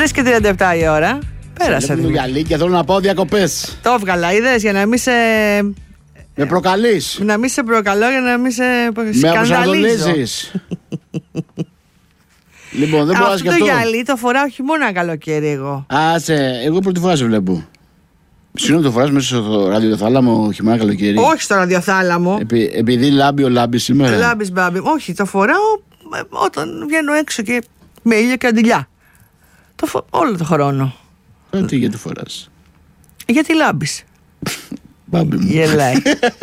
3:37 η ώρα. Πέρασε. Βλέπω γυαλί και θέλω να πάω διακοπές. Το έβγαλα, είδες, για να μην σε. Με προκαλείς. Να μην σε προκαλώ, για να μην σε Με σκανδαλίζω. αποσανδολίζεις. Λοιπόν, δεν μπορώ να σκεφτώ. Αυτό το γυαλί το φοράω χειμώνα καλοκαίρι εγώ. Άσε, εγώ πρώτη φορά σε βλέπω. Συγγνώμη, το φοράς μέσα στο ραδιοθάλαμο χειμώνα καλοκαίρι. Όχι στο ραδιοθάλαμο. Επειδή λάμπει ο λάμπης σήμερα. Λάμπης μπάμπη. Όχι, το φοράω όταν βγαίνω έξω και με ήλιο και αντιλιά. Όλο το χρόνο. Τι γιατί φοράς? Γιατί λάμπεις. Μπάμπη μου. Γελάει.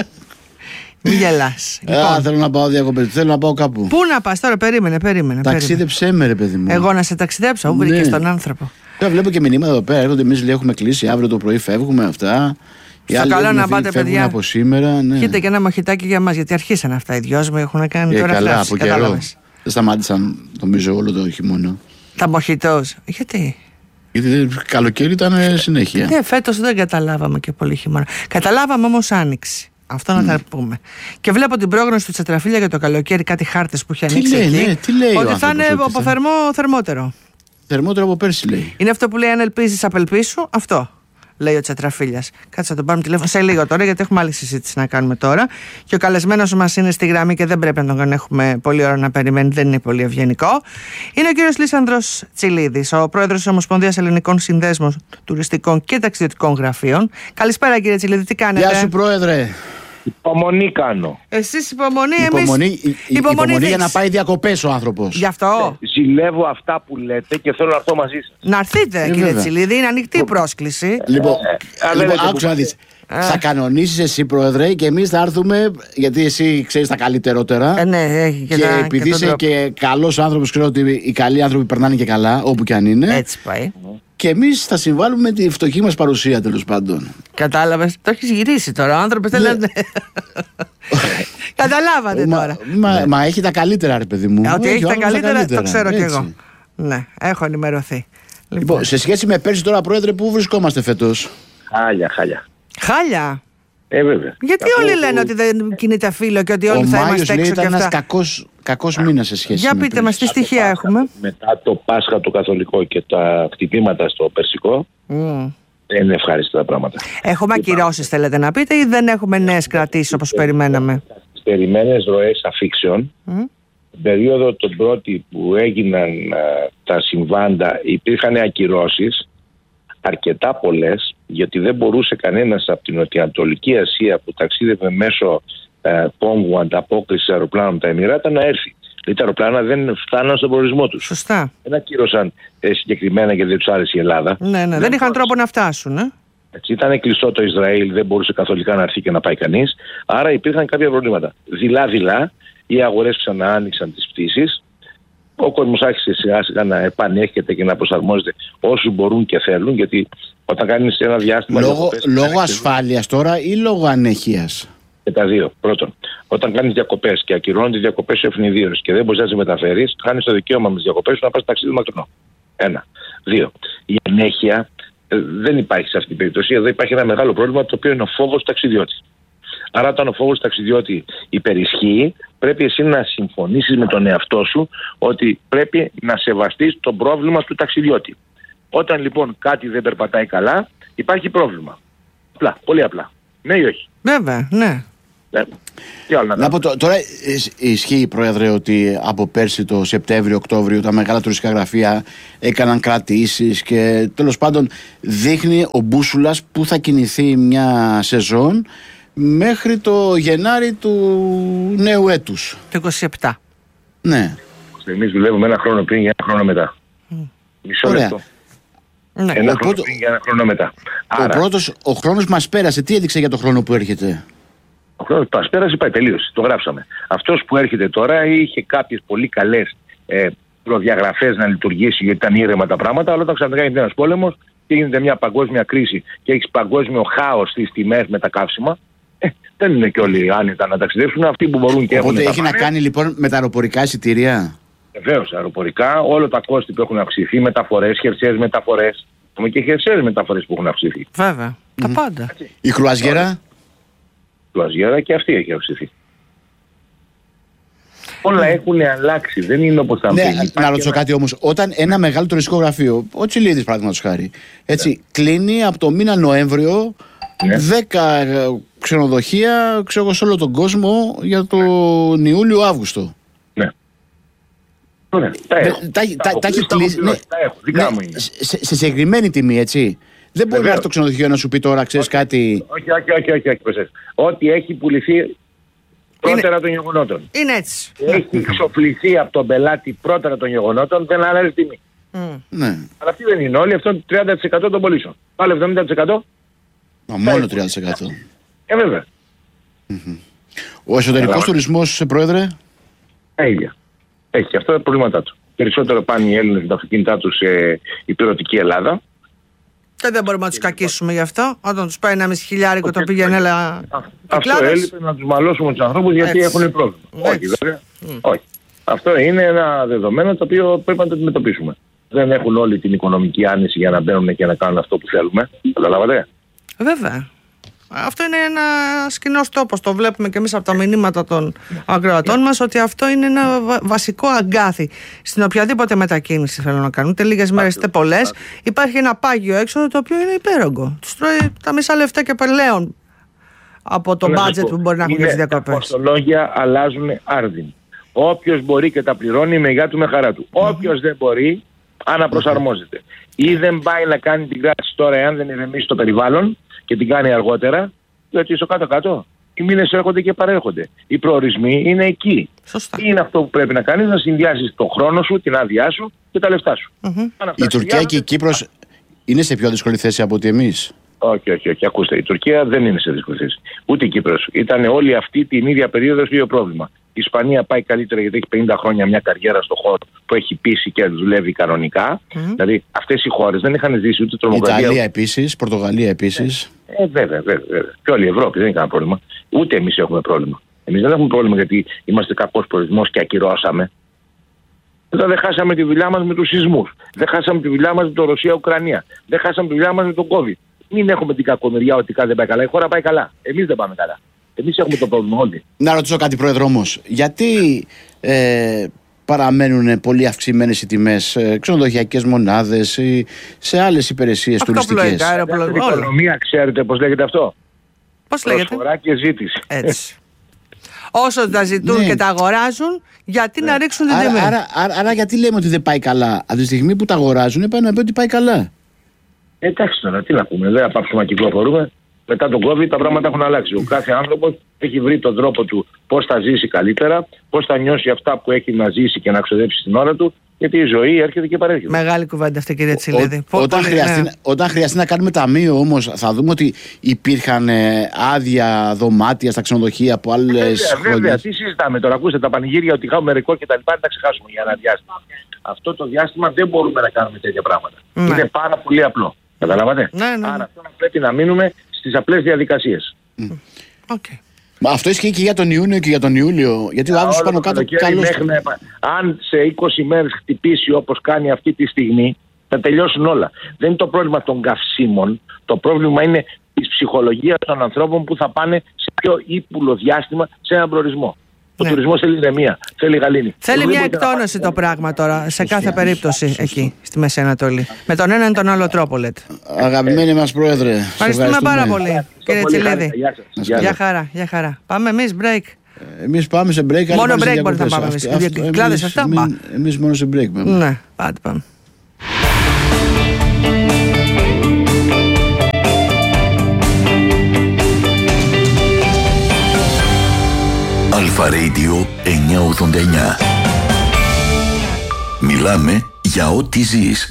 Μην γελάς. Θέλω να πάω διακοπές. Θέλω να πάω κάπου. Πού να πας τώρα, περίμενε. Ταξίδεψέ με, ρε παιδί μου. Εγώ να σε ταξιδέψω, μου βρήκες τον άνθρωπο. Τώρα βλέπω και μηνύματα εδώ πέρα. Έρχονται, εμείς έχουμε κλείσει. Αύριο το πρωί φεύγουμε αυτά. Στο καλό να πάτε, παιδιά. Από σήμερα, ναι. Κοίτα και ένα μοχητάκι για μας, γιατί αρχίσαν αυτά. Οι δυο μου έχουν κάνει τώρα καλά, φράσεις, από καιρό. κατάλαβες. Δεν σταμάτησαν, νομίζω, όλο το χειμώνα. Τα μοχιτός. Γιατί? Γιατί καλοκαίρι ήταν συνέχεια. Ναι, φέτος δεν καταλάβαμε και πολύ χειμώνα. Καταλάβαμε όμως άνοιξη. Αυτό να τα πούμε. Και βλέπω την πρόγνωση του Τσατραφίλια για το καλοκαίρι, κάτι χάρτες που έχει ανοίξει εκεί. Τι λέει ότι θα είναι από θερμότερο. Θερμότερο από πέρσι, λέει. Είναι αυτό που λέει: αν ελπίζεις, απελπίσου. Αυτό λέει ο Τσατραφίλιας. Κάτσε να τον πάρουμε τηλέφωνο σε λίγο τώρα, γιατί έχουμε άλλη συζήτηση να κάνουμε τώρα. Και ο καλεσμένος μας είναι στη γραμμή και δεν πρέπει να τον έχουμε πολλή ώρα να περιμένει, δεν είναι πολύ ευγενικό. Είναι ο κύριος Λύσανδρος Τσιλίδης, ο πρόεδρος της Ομοσπονδίας Ελληνικών Συνδέσμων Τουριστικών και Ταξιδιωτικών Γραφείων. Καλησπέρα, κύριε Τσιλίδη, τι κάνετε? Γεια σου, πρόεδρε. Υπομονή κάνω. Εσείς υπομονή, εμείς. Υπομονή για να πάει διακοπές ο άνθρωπος. Γι' αυτό. Ζηλεύω αυτά που λέτε και θέλω να έρθω μαζί σας. Να έρθετε, κύριε βέβαια. Τσιλίδη, είναι ανοιχτή η πρόσκληση. Λοιπόν, λέτε άκουσα να δεις. Θα κανονίσεις εσύ, πρόεδρε, και εμείς θα έρθουμε, γιατί εσύ ξέρεις τα καλύτερότερα. Ναι, έχει και επειδή είσαι και καλός άνθρωπος, ξέρω ότι οι καλοί άνθρωποι περνάνε και καλά, όπου και αν είναι. Έτσι πάει. Και εμείς θα συμβάλλουμε με τη φτωχή μας παρουσία, τέλος πάντων. Κατάλαβες, το έχεις γυρίσει τώρα. Ο άνθρωπος δεν λένε. Καταλάβατε τώρα. Μα έχει τα καλύτερα, ρε παιδί μου. Ότι έχει τα καλύτερα, το ξέρω κι έτσι. εγώ. Ναι, έχω ενημερωθεί. Λοιπόν, σε σχέση με πέρσι τώρα, πρόεδρε, πού βρισκόμαστε φέτος? Χάλια. Χάλια. Βέβαια. Γιατί όλοι λένε ότι δεν κινείται φύλλο και ότι όλοι θα Μάιος, είμαστε λέει, έξω και ήταν αυτά. ένας κακός μήνας σε σχέση Για με πείτε μας, τι πέρσι. στοιχεία έχουμε. Μετά το Πάσχα το καθολικό και τα χτυπήματα στο περσικό, δεν είναι ευχάριστα τα πράγματα. Έχουμε ακυρώσεις, θέλετε να πείτε, ή δεν έχουμε νέες κρατήσεις όπως περιμέναμε? Καθυστερημένες ροές αφήξεων. Την περίοδο τον πρώτη που έγιναν τα συμβάντα υπήρχαν ακυρώσεις, αρκετά πολλές, γιατί δεν μπορούσε κανένας από την Νοτιοανατολική Ασία που ταξίδευε μέσω πόμβου ανταπόκρισης αεροπλάνων από τα Εμιράτα να έρθει. Δηλαδή τα αεροπλάνα δεν φτάναν στον προορισμό τους. Σωστά. Δεν ακύρωσαν συγκεκριμένα γιατί δεν τους άρεσε η Ελλάδα. Ναι, δεν είχαν τρόπο να φτάσουν. Έτσι, ήταν κλειστό το Ισραήλ, δεν μπορούσε καθολικά να έρθει και να πάει κανείς. Άρα υπήρχαν κάποια προβλήματα. Δειλά-δειλά, οι αγορές ξανά άνοιξαν τις πτήσεις. Ο κόσμος άρχισε σιγά-σιγά να επανέρχεται και να προσαρμόζεται όσους μπορούν και θέλουν. Γιατί όταν κάνεις ένα διάστημα. Λόγω ασφάλειας τώρα ή λόγω ανέχειας? Και τα δύο. Πρώτον, όταν κάνεις διακοπές και ακυρώνουν τις διακοπές σου ευνηδίως και δεν μπορείς να τις μεταφέρεις, χάνεις το δικαίωμα με τις διακοπές σου να πας ταξίδι μακρινό. Ένα. Δύο. Η ανέχεια δεν υπάρχει σε αυτή την περίπτωση. Εδώ υπάρχει ένα μεγάλο πρόβλημα, το οποίο είναι ο φόβος του ταξιδιώτη. Άρα, όταν ο φόβος του ταξιδιώτη υπερισχύει, πρέπει εσύ να συμφωνήσεις με τον εαυτό σου ότι πρέπει να σεβαστείς το πρόβλημα του ταξιδιώτη. Όταν λοιπόν κάτι δεν περπατάει καλά, υπάρχει πρόβλημα. Απλά, πολύ απλά. Ναι ή όχι? Βέβαια, ναι. Τι άλλο να πω, τώρα ισχύει, πρόεδρε, ότι από πέρσι το Σεπτέμβριο-Οκτώβριο τα μεγάλα τουριστικά γραφεία έκαναν κρατήσεις και τέλος πάντων δείχνει ο μπούσουλας που θα κινηθεί μια σεζόν μέχρι το Γενάρη του νέου έτους. Το 27. Ναι. Εμείς δουλεύουμε ένα χρόνο πριν για ένα χρόνο μετά. Μισό λεπτό. Ναι. Ένα χρόνο πριν για ένα χρόνο μετά. Ο χρόνος μας πέρασε. Τι έδειξε για το χρόνο που έρχεται? Ο χρόνος μας πέρασε, πάει, τελείωσε. Το γράψαμε. Αυτός που έρχεται τώρα είχε κάποιες πολύ καλές προδιαγραφές να λειτουργήσει, γιατί ήταν ήρεμα τα πράγματα, αλλά όταν ξαφνικά γίνεται ένας πόλεμος και γίνεται μια παγκόσμια κρίση και έχεις παγκόσμιο χάος στις τιμές με τα καύσιμα, δεν είναι και όλοι άνετα να ταξιδεύσουν. Αυτοί που μπορούν και έχουν. Οπότε έχει να κάνει λοιπόν με τα αεροπορικά εισιτήρια. Βεβαίως, αεροπορικά, όλα τα κόστη που έχουν αυξηθεί, μεταφορές, χερσαίες μεταφορές. Έχουμε και χερσαίες μεταφορές που έχουν αυξηθεί. Βέβαια. Τα πάντα. Η κρουαζιέρα. Η κρουαζιέρα και αυτή έχει αυξηθεί. Όλα έχουν αλλάξει. Δεν είναι όπως θα πει. Να ρωτήσω κάτι όμως. Όταν ένα μεγάλο τουριστικό γραφείο, ο Τσιλίδης παραδείγματος χάρη, έτσι, κλείνει από το μήνα Νοέμβριο 10 ξενοδοχεία σε όλο τον κόσμο για τον Ιούλιο-Αύγουστο. Ναι. Τα έχει κλείσει. Δικά μου είναι. Σε συγκεκριμένη τιμή, έτσι. Δεν μπορεί να έρθει το ξενοδοχείο να σου πει τώρα, ξέρεις κάτι. Όχι. Ό,τι έχει πουληθεί πρώτερα των γεγονότων. Είναι έτσι. Έχει εξοφληθεί από τον πελάτη πρώτερα των γεγονότων, δεν αλλάζει τιμή. Ναι. Αλλά αυτοί δεν είναι όλοι, αυτό είναι 30% των πωλήσεων. Πάλι 70%. Μόνο 30%. Βέβαια. Ο εσωτερικός τουρισμός, Πρόεδρε. Ίδια. Έχει αυτά τα προβλήματά του. Περισσότερο πάνε οι Έλληνες με τα αυτοκίνητά τους σε υπηρετική Ελλάδα. Και δεν μπορούμε να τους κακίσουμε γι' αυτό. Όταν τους πάει 1.500 το πήγαινε, έλα. Αυτό έλειπε να τους μαλώσουμε τους ανθρώπους γιατί έχουν πρόβλημα. Όχι, βέβαια. Όχι. Αυτό είναι ένα δεδομένο το οποίο πρέπει να το αντιμετωπίσουμε. Δεν έχουν όλοι την οικονομική άνεση για να μπαίνουν και να κάνουν αυτό που θέλουμε. Καταλάβατε. Βέβαια. Αυτό είναι ένα κοινό τόπο. Το βλέπουμε και εμείς από τα μηνύματα των ακροατών μας ότι αυτό είναι ένα βασικό αγκάθι στην οποιαδήποτε μετακίνηση θέλουν να κάνουν. Είτε λίγες μέρες είτε πολλές. Υπάρχει ένα πάγιο έξοδο το οποίο είναι υπέρογκο. Τους τρώει τα μισά λεφτά και πλέον από το μπάτζετ που μπορεί να έχουν για τις διακοπές. Τα κοστολόγια αλλάζουν άρδιν. Όποιος μπορεί και τα πληρώνει με γεια του, με χαρά του. Όποιος δεν μπορεί, αναπροσαρμόζεται. Ή δεν πάει να κάνει την κράτηση τώρα, εάν δεν ηρεμήσει το περιβάλλον και την κάνει αργότερα, γιατί στο κάτω-κάτω οι μήνες έρχονται και παρέρχονται. Οι προορισμοί είναι εκεί. Σωστά. Τι είναι αυτό που πρέπει να κάνεις? Να συνδυάσεις τον χρόνο σου, την άδειά σου και τα λεφτά σου. Η Τουρκία και η Κύπρος είναι σε πιο δύσκολη θέση από ότι εμείς. Όχι. Ακούστε, η Τουρκία δεν είναι σε δύσκολη θέση. Ούτε η Κύπρος. Ήταν όλη αυτή την ίδια περίοδο στο ίδιο πρόβλημα. Η Ισπανία πάει καλύτερα γιατί έχει 50 χρόνια μια καριέρα στον χώρο που έχει πείσει και δουλεύει κανονικά. Δηλαδή αυτές οι χώρες δεν είχαν ζήσει ούτε τρομοκρατία. Ιταλία επίσης, Πορτογαλία επίσης. Βέβαια. Και όλη η Ευρώπη δεν έχει κανένα πρόβλημα. Ούτε εμείς έχουμε πρόβλημα. Εμείς δεν έχουμε πρόβλημα γιατί είμαστε κακός προορισμός και ακυρώσαμε. Δεν χάσαμε τη δουλειά μας με τους σεισμούς. Δεν χάσαμε τη δουλειά μας με το Ρωσία-Ουκρανία. Δεν χάσαμε τη δουλειά μας με τον COVID. Μην έχουμε την κακομοιριά ότι κάτι δεν πάει καλά. Η χώρα πάει καλά. Εμείς δεν πάμε καλά. Εμείς έχουμε το πρόβλημα όλοι. Να ρωτήσω κάτι, Πρόεδρο, όμως. Γιατί παραμένουν πολύ αυξημένες οι τιμές ξενοδοχειακές μονάδες ή σε άλλες υπηρεσίες τουριστικές? Η οικονομία, ξέρετε πώς λέγεται αυτό? Πώς λέγεται? Προσφορά και ζήτηση. Έτσι. Όσο τα ζητούν και τα αγοράζουν, γιατί να ρίξουν την τιμή? Άρα γιατί λέμε ότι δεν πάει καλά? Από τη στιγμή που τα αγοράζουν, πάει να πει ότι πάει καλά. Εντάξει τώρα, τι να πούμε, δεν θα πάψουμε να κυκλοφορούμε. Μετά τον COVID τα πράγματα έχουν αλλάξει. Ο κάθε άνθρωπος έχει βρει τον τρόπο του πώς θα ζήσει καλύτερα, πώς θα νιώσει αυτά που έχει να ζήσει και να ξοδέψει την ώρα του, γιατί η ζωή έρχεται και παρέρχεται. Μεγάλη κουβέντα αυτή, κύριε Τσιλίδη. Όταν χρειαστεί να κάνουμε ταμείο όμως, θα δούμε ότι υπήρχαν άδεια δωμάτια στα ξενοδοχεία από άλλες χώρες. Βέβαια, τι συζητάμε τώρα? Ακούστε, τα πανηγύρια ότι είχαμε μερικό και τα λοιπά, τα ξεχάσουμε για ένα διάστημα. Αυτό το διάστημα δεν μπορούμε να κάνουμε τέτοια πράγματα. Είναι πάρα πολύ απλό. Καταλάβατε? Άρα αυτό πρέπει να μείνουμε στις απλές διαδικασίες. Μα αυτό ισχύει και για τον Ιούνιο και για τον Ιούλιο. Γιατί ο Αύγουστος πάνω κάτω καλώς. Αν σε 20 μέρες χτυπήσει όπως κάνει αυτή τη στιγμή, θα τελειώσουν όλα. Δεν είναι το πρόβλημα των καυσίμων. Το πρόβλημα είναι της ψυχολογίας των ανθρώπων που θα πάνε σε πιο ύπουλο διάστημα σε έναν προορισμό. Ο τουρισμός θέλει ηρεμία, θέλει γαλήνη. Θέλει μια εκτόνωση το πράγμα τώρα, σε κάθε περίπτωση εκεί, στη Μέση Ανατολή. Με τον έναν ή τον άλλο τρόπο, λέτε. Αγαπημένοι μας Πρόεδρε, ευχαριστούμε πάρα πολύ, κύριε Τσιλίδη. Γεια χαρά. Πάμε εμείς break. Εμείς πάμε σε break. Μόνο break μπορεί να πάμε εμείς. Κλάδες αυτά. Εμείς μόνο σε break πάμε. Ναι, πάτε πάμε. Αλφα Radio 989. Μιλάμε για ό,τι ζεις.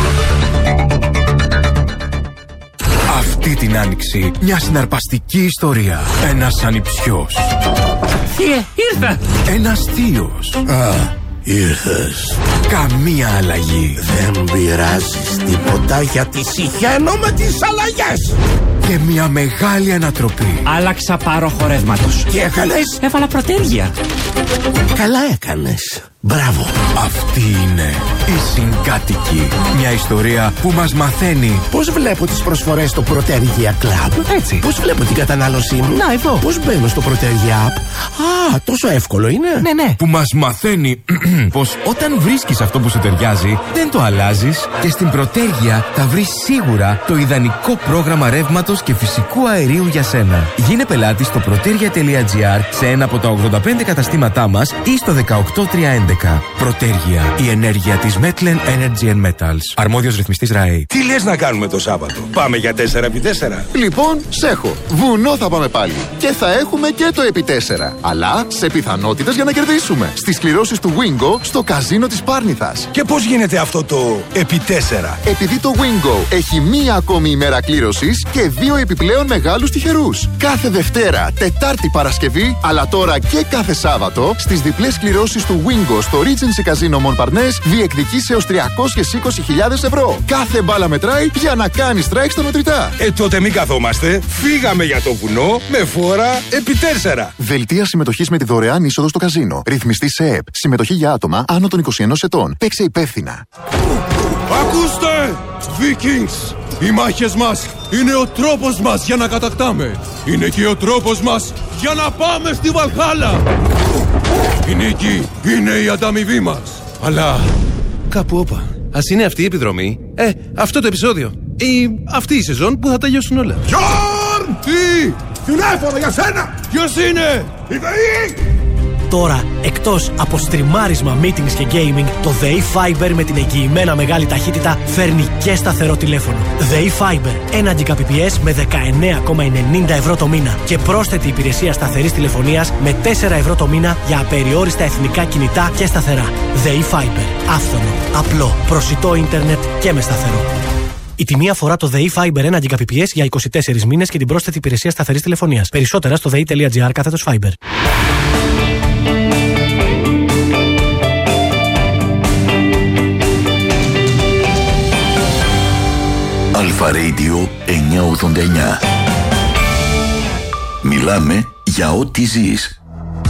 Αυτή την άνοιξη μια συναρπαστική ιστορία. Ένας ανιψιός. Ήρθα. Ένας θείος. Ήρθες. Καμία αλλαγή. Δεν πειράζεις τίποτα γιατί συχαίνω με τις αλλαγές. Και μια μεγάλη ανατροπή. Άλλαξα πάρο χορεύματος. Τι έκανες? Έβαλα προτέρια. Καλά έκανες. Μπράβο. Αυτή είναι η Συγκάτοικη. Μια ιστορία που μας μαθαίνει Πώς βλέπω τις προσφορές στο Protergia Club. έτσι. Πώς βλέπω την κατανάλωσή μου. Να, εδώ. Πώς μπαίνω στο Protergia App. Α, τόσο εύκολο είναι. Ναι. Που μας μαθαίνει πως όταν βρίσκεις αυτό που σου ταιριάζει, δεν το αλλάζεις και στην Protergia θα βρεις σίγουρα το ιδανικό πρόγραμμα ρεύματος και φυσικού αερίου για σένα. Γίνε πελάτης στο protergia.gr σε ένα από τα 85 καταστήματά μας ή στο 18311. Protergia, η ενέργεια της Metlen Energy and Metals. Αρμόδιος ρυθμιστής ΡΑΕ. Τι λες να κάνουμε το Σάββατο? Πάμε για 4x4. Λοιπόν, σέχω. Βουνό θα πάμε πάλι. Και θα έχουμε και το επί 4. Αλλά σε πιθανότητες για να κερδίσουμε. Στις κληρώσεις του Wingo στο καζίνο της Πάρνηθας. Και πώς γίνεται αυτό το επί 4? Επειδή το Wingo έχει μία ακόμη ημέρα κλήρωσης και 2 επιπλέον μεγάλους τυχερούς. Κάθε Δευτέρα, Τετάρτη, Παρασκευή, αλλά τώρα και κάθε Σάββατο, στις διπλές κληρώσεις του Wingo στο Regency Casino Montparnasse διεκδικείς έως 320.000 ευρώ. Κάθε μπάλα μετράει για να κάνει strike στα μετρητά. Τότε μην καθόμαστε. Φύγαμε για το βουνό με φόρα επί 4. Δελτία συμμετοχής με τη δωρεάν είσοδο στο καζίνο. Ρυθμιστή σε ΕΠ. Συμμετοχή για άτομα άνω των 21 ετών. Παίξε υπεύθυνα. Ακούστε! Vikings! Οι μάχες μας είναι ο τρόπος μας για να κατακτάμε. Είναι και ο τρόπος μας για να πάμε στη Βαλχάλα. Η νίκη είναι η ανταμοιβή μας. Αλλά κάπου όπα. Ας είναι αυτή η επιδρομή. Αυτό το επεισόδιο. Ή αυτή η σεζόν που θα τελειώσουν όλα. Γιόρν! Τι! Τηλέφωνο για σένα! Ποιος είναι? Η ΔΕΗ! Τώρα, εκτός από στριμάρισμα, meetings και gaming, το ΔΕΗ Fiber με την εγγυημένα μεγάλη ταχύτητα φέρνει και σταθερό τηλέφωνο. ΔΕΗ Fiber, 1 Gbps με 19,90 ευρώ το μήνα και πρόσθετη υπηρεσία σταθερής τηλεφωνίας με 4 ευρώ το μήνα για απεριόριστα εθνικά κινητά και σταθερά. ΔΕΗ Fiber, άφθονο, απλό, προσιτό ίντερνετ και με σταθερό. Η τιμή αφορά το ΔΕΗ Fiber 1 Gbps για 24 μήνες και την πρόσθετη υπηρεσία σταθερής τηλεφωνίας. Περισσότερα στο dei.gr/Fiber. Αλφα Radio 989. Μιλάμε για ό,τι ζεις.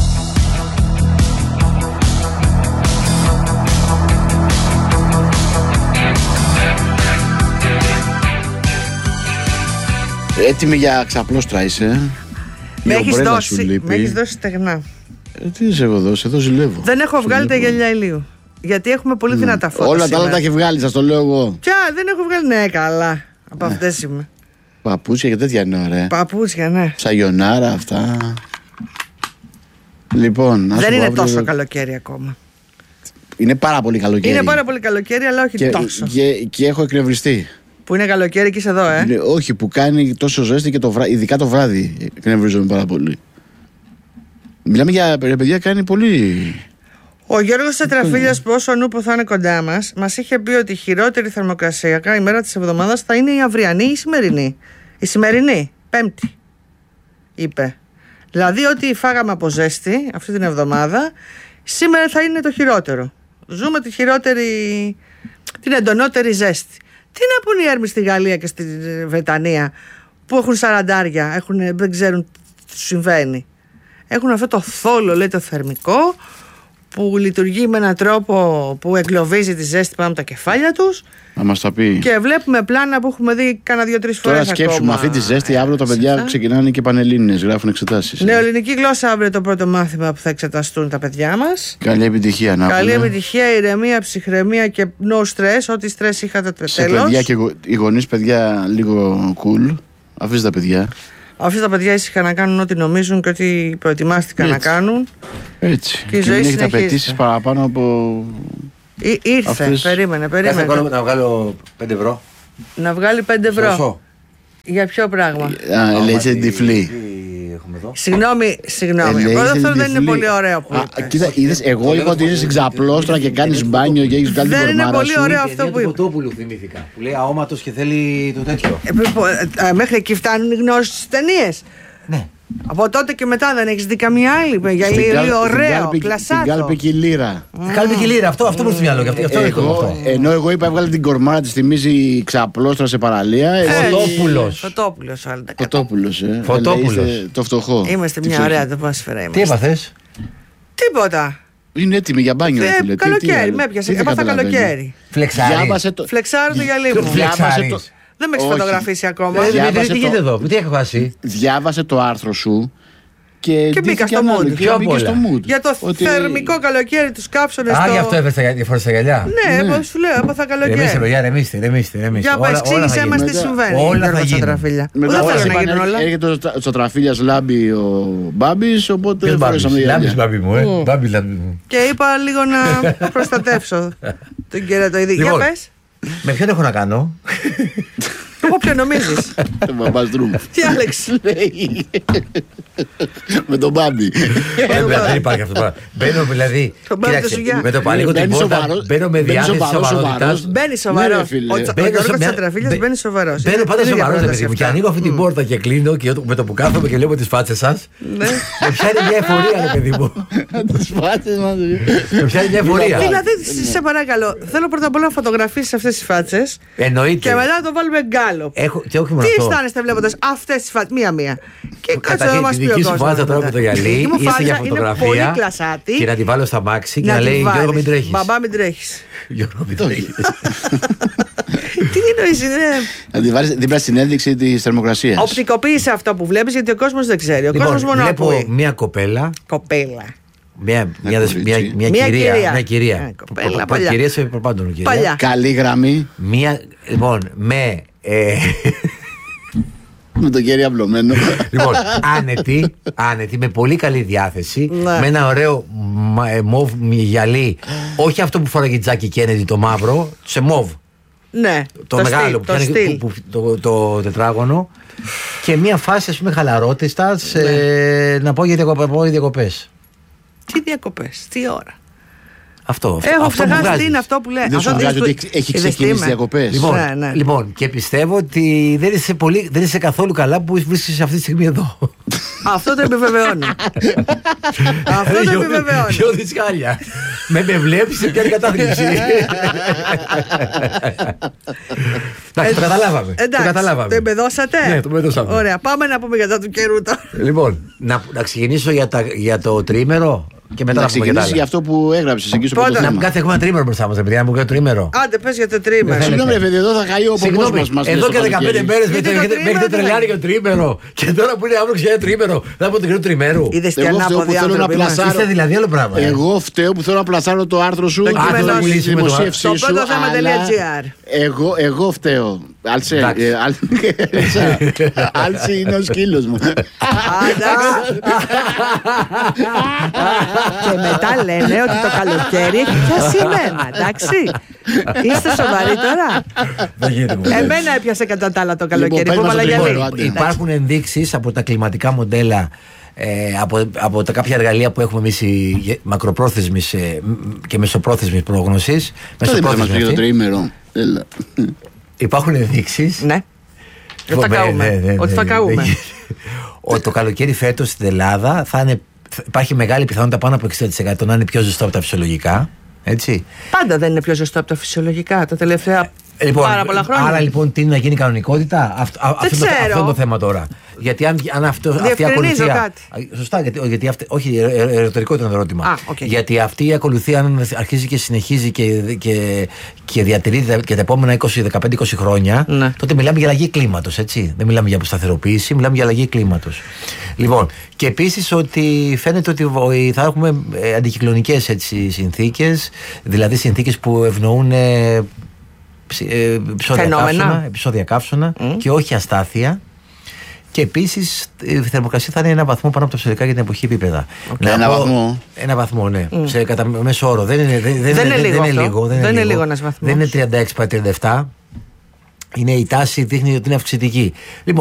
Έτοιμη για ξαπλώστρα είσαι? Με έχεις δώσει στεγνά. Τι σε έχω δώσει, εδώ ζηλεύω. Δεν έχω βγάλει τα γυαλιά ηλίου. Γιατί έχουμε πολύ δυνατά φώτα. Όλα τα άλλα τα έχει βγάλει, σας το λέω εγώ. Ποια, δεν έχω βγάλει, ναι, καλά. Από αυτές είμαι. Παπούτσια και τέτοια είναι ωραία. Παπούτσια, ναι. Σαγιονάρα αυτά. Λοιπόν, δεν είναι τόσο καλοκαίρι ακόμα. Είναι πάρα πολύ καλοκαίρι. Είναι πάρα πολύ καλοκαίρι, αλλά όχι τόσο. Και έχω εκνευριστεί. Που είναι καλοκαίρι και είσαι εδώ, Όχι, που κάνει τόσο ζέστη και ειδικά το βράδυ εκνευρίζομαι πάρα πολύ. Μιλάμε για παιδιά, κάνει πολύ. Ο Γιώργος Τσατραφίλιας, που όσο νούπο θα είναι κοντά μας είχε πει ότι η χειρότερη θερμοκρασία ημέρα της εβδομάδας θα είναι η αυριανή ή η σημερινή. Η σημερινή, Πέμπτη, είπε. Δηλαδή, ό,τι φάγαμε από ζέστη αυτή την εβδομάδα, σήμερα θα είναι το χειρότερο. Ζούμε την εντονότερη ζέστη. Τι να πούν οι έρμοι στη Γαλλία και στη Βρετανία που έχουν 40, δεν ξέρουν τι τους συμβαίνει. Έχουν αυτό το θόλο, λέει, το θερμικό, που λειτουργεί με έναν τρόπο που εγκλωβίζει τη ζέστη πάνω από τα κεφάλια τους. Να μας τα πει. Και βλέπουμε πλάνα που έχουμε δει κάνα 2-3 φορές. Τώρα σκέψουμε αυτή τη ζέστη, αύριο τα παιδιά ξεκινάνε και πανελλήνιες, γράφουν εξετάσεις. Νεοελληνική γλώσσα αύριο το πρώτο μάθημα που θα εξεταστούν τα παιδιά μας. Καλή επιτυχία να Καλή επιτυχία, ηρεμία, ψυχραιμία και no stress. Ό,τι stress είχατε τέλος. Σε παιδιά και οι γονείς, παιδιά, λίγο cool. Αφήστε τα παιδιά. Αφήστε τα παιδιά ήσυχα να κάνουν ό,τι νομίζουν και ό,τι προετοιμάστηκαν να κάνουν. Έτσι. Και η ζωή έχετε απαιτήσεις παραπάνω από. Ήρθε, περίμενε. Κάθε χρόνο να βγάλω 5 ευρώ. Να βγάλει 5 ευρώ. Σωστό. Για ποιο πράγμα? Λέει τυφλή. Συγγνώμη. Εγώ αυτό δεν είναι πολύ ωραίο που είπες. Κοίτα, είδες, εγώ είπα ότι είσαι στην ξαπλώστρα και κάνεις μπάνιο και έχεις βγάλει την κορμάρα σου. Δεν είναι πολύ ωραίο αυτό που είπες. Του Φωτόπουλου θυμήθηκα. Που λέει αόματος και θέλει το τέτοιο. Μέχρι εκεί φτάνουν οι γνώσεις στις ταινίες. Ναι. Από τότε και μετά δεν έχεις δει καμία άλλη? Για λίγο ωραίο, κλασσάτο. Την κάλπη και η λίρα. Κάλπη και η λίρα, αυτό μου ήρθε στο μυαλό. Ενώ εγώ είπα έβγαλε την κορμάρα της, θυμίζει ξαπλώστρα σε παραλία. Φωτόπουλος. Φωτόπουλος. Το φτωχό. Είμαστε μια ωραία ατμόσφαιρα. Τι έπαθες? Τίποτα. Είναι έτοιμη για μπάνιο. Καλοκαίρι, με έπιασε. Έπαθα καλοκαίρι. Φλεξάρω το γυαλί μου. Δεν με έχεις φωτογραφίσει ακόμα. Τι γίνεται εδώ, τι έχω χάσει. Διάβασε το άρθρο σου. Και μπήκα στο mood. Για το θερμικό καλοκαίρι, τους κάψονες. Γι' αυτό έφερες τα γυαλιά. Ναι, πώς σου λέω, έπαθα καλοκαίρι. Ρεμίστε. Για πας, εξήγησέ μας τι συμβαίνει. Όλα θα γίνουν. Μετά έρχεται στο Τραφίλιας Λάμπη ο Μπάμπης, οπότε φορέσαμε γυαλιά. Λάμπης Μπάμπη μου, Μπάμπη Λάμπη μου. Και είπα λίγο να προστατεύσω τον κερατοειδή. Για πες. Με ποιον έχω να κάνω? Εγώ ποιο νομίζεις? Τι Άλεξ? Με τον Μπάμπη. Δεν υπάρχει αυτό. Μπαίνω δηλαδή. Με το παλίγο την πόρτα. Μπαίνω με διάθεση σοβαρότητας. Μπαίνει σοβαρός. Ο Γιώργος Τσατραφίλιας μπαίνει σοβαρός. Μπαίνω πάντα σοβαρός, παιδί μου. Και ανοίγω αυτή την πόρτα και κλείνω και με το που κάθομαι και βλέπω τις φάτσες σας. Με πιάνει μια εφορία, ρε παιδί μου. Τις φάτσες μας. Με πιάνει μια εφορία. Δηλαδή, σε παρακαλώ, θέλω πρώτα απ' όλα να φωτογραφίσεις αυτές τις φάτσες. Εννοείται. Και μετά να το βάλουμε γκάλο. Τι αισθάνεστε βλέποντας αυτές τις φάτσες, μία-μία? Και κάτσε να μας πει ο κόσμος. Φάτσα τώρα με το γυαλί, είστε για φωτογραφία και να τη βάλω στα μάξι και να λέει Γιώργο μην τρέχεις. Μπαμπά μην τρέχεις. Γιώργο μην τρέχεις. Τι εννοείς, να τη βάλεις δίπλα στην ένδειξη της θερμοκρασίας. Οπτικοποίησε αυτό που βλέπεις, γιατί ο κόσμος δεν ξέρει. Ο κόσμος μόνο ακούει. Βλέπω μια κοπέλα. Μια κυρία. Κυρία σε προπάντων. Καλή γραμμή. Λοιπόν, με το κέρι απλωμένο. Λοιπόν, άνετη, με πολύ καλή διάθεση. Ναι. Με ένα ωραίο μοβ γυαλί. Όχι αυτό που φοράγε Τζάκι Κέννεντι, το μαύρο, σε μοβ. Ναι. Το μεγάλο, το τετράγωνο. Και μια φάση, ας πούμε, χαλαρότητας, να πω για διακοπές. Τι διακοπές, τι ώρα? Αυτό. Έχω ξεχάσει τι είναι αυτό που λέει. Δεν σου βγάζει ότι έχει ξεκινήσει διακοπές. Λοιπόν, και πιστεύω ότι δεν είσαι καθόλου καλά που βρίσκεσαι αυτή τη στιγμή εδώ. Αυτό το επιβεβαιώνω. Αυτό το επιβεβαιώνω. Πιο δυσκάλια. Με βλέπεις σε ποια κατάθλιψη. Εντάξει, το καταλάβαμε. Εντάξει, το εμπεδώσατε. Ναι, το εμπεδώσαμε. Ωραία, πάμε να πούμε για του καιρού τώρα. Λοιπόν, να ξεκινήσω για το τρίμερο. Και μετά να ξεκινήσει για αυτό που έγραψες εκεί στο πρώτο θέμα. Να κάθε έχουμε ένα τρίμερο μπροστά μας, να μου κάνει τρίμερο. Άντε, πες για το τρίμερο. Συγγνώμη, ρε παιδί, εδώ θα χαεί ο ποπός μας. Εδώ και 15 μέρες μέχρι το τρελιάρι για το τρίμερο. Και τώρα που είναι αύριο για τρίμερο, θα πω το καιρό τριμέρου. Είδες τι ανάποδοι άνθρωποι μας. Είστε δηλαδή άλλο πράγμα. Εγώ φταίω που θέλω να πλασάρω το άρθρο σου. Στο πρώτο θέμα.gr. Εγώ φταίω. Άλση είναι ο σκύλος μου. Και μετά λένε ότι το καλοκαίρι έχει πιάσει εμένα, εντάξει. Είστε σοβαροί τώρα? Εμένα έπιασε κατά τα άλλα το καλοκαίρι. Υπάρχουν ενδείξεις από τα κλιματικά μοντέλα, από τα κάποια εργαλεία που έχουμε εμείς μακροπρόθεσμης και μεσοπρόθεσμης πρόγνωσης. Υπάρχουν ενδείξεις. Ναι. Ότι θα καούμε. Ότι το καλοκαίρι φέτος στην Ελλάδα υπάρχει μεγάλη πιθανότητα πάνω από 60% να είναι πιο ζεστό από τα φυσιολογικά. Έτσι. Πάντα δεν είναι πιο ζεστό από τα φυσιολογικά τα τελευταία πάρα πολλά χρόνια. Άρα λοιπόν τι είναι να γίνει κανονικότητα? Αυτό είναι το θέμα τώρα. Γιατί αν αυτή η ακολουθία. Σωστά, γιατί όχι, ερωτερικό ήταν το ερώτημα. Γιατί αυτή η ακολουθία, αν αρχίζει και συνεχίζει και διατηρείται και τα επόμενα 15-20 χρόνια, τότε μιλάμε για αλλαγή κλίματος. Δεν μιλάμε για αποσταθεροποίηση, μιλάμε για αλλαγή κλίματος. Λοιπόν, και επίσης ότι φαίνεται ότι θα έχουμε αντικυκλωνικές συνθήκες, δηλαδή συνθήκες που ευνοούν επεισόδια καύσωνα και όχι αστάθεια. Και επίσης η θερμοκρασία θα είναι ένα βαθμό πάνω από τα ψωδικά για την εποχή επίπεδα. Ένα βαθμό, ναι. Σε μέσο όρο. Δεν είναι λίγο. Δεν είναι λίγο ένας βαθμός. Δεν είναι 36-37. Η τάση δείχνει ότι είναι αυξητική.